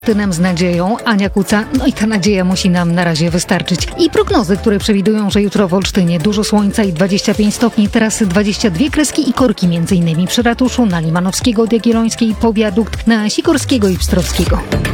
Tynem z nadzieją, Ania Kuca, no i ta nadzieja musi nam na razie wystarczyć. I prognozy, które przewidują, że jutro w Olsztynie dużo słońca i 25 stopni, teraz 22 kreski i korki, m.in. przy ratuszu, na Limanowskiego od Jagiellońskiej po wiadukt, na Sikorskiego i Pstrowskiego.